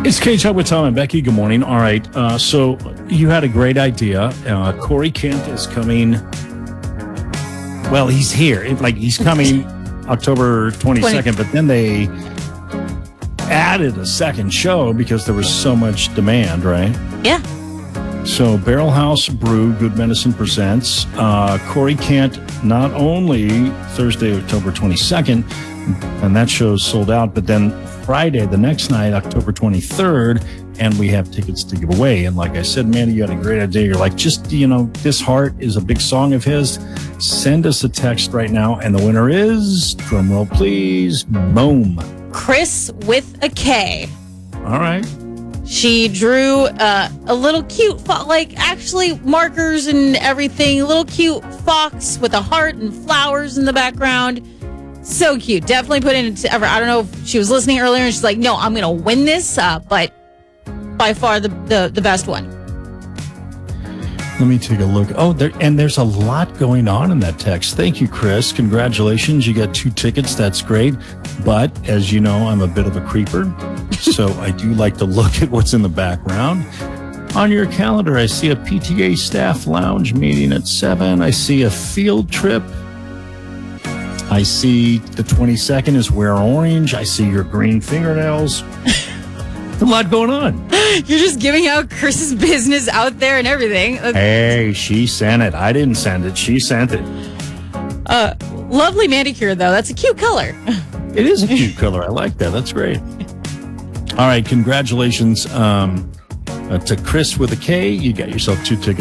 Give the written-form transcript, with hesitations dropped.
It's K-Talk with Tom and Becky. Good morning. All right. So you had a great idea. Corey Kent is coming. Well, he's here. He's coming October 22nd, but then they added a second show because there was so much demand, right? Yeah. So Barrel House Brew, Good Medicine presents Corey Kent not only Thursday, October 22nd, and that show's sold out, but then Friday, the next night, October 23rd, and we have tickets to give away. And like I said, Mandy, you had a great idea. You're like, This Heart is a big song of his. Send us a text right now, and the winner is, drumroll please, boom. Chris with a K. All right. She drew a little cute, actually markers and everything, a little cute fox with a heart and flowers in the background. So cute. Definitely put into ever. I don't know if she was listening earlier and she's like, no, I'm going to win this, but by far the best one. Let me take a look. Oh, there's a lot going on in that text. Thank you, Chris. Congratulations. You got 2 tickets. That's great. But as you know, I'm a bit of a creeper, so I do like to look at what's in the background. On your calendar, I see a PTA staff lounge meeting at 7. I see a field trip. I see the 22nd is Wear Orange. I see your green fingernails. A lot going on. You're just giving out Chris's business out there and everything. Hey, she sent it. I didn't send it. She sent it. Lovely manicure, though. That's a cute color. It is a cute color. I like that. That's great. All right. Congratulations to Chris with a K. You got yourself 2 tickets.